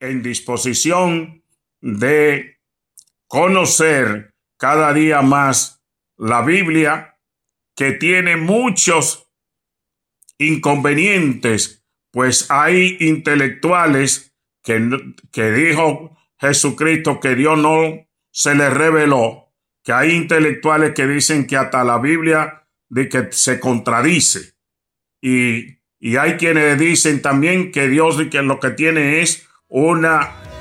en disposición de conocer cada día más la Biblia, que tiene muchos inconvenientes, pues hay intelectuales que dijo Jesucristo que Dios no se les reveló, que hay intelectuales que dicen que hasta la Biblia de que se contradice, y hay quienes dicen también que Dios que lo que tiene es una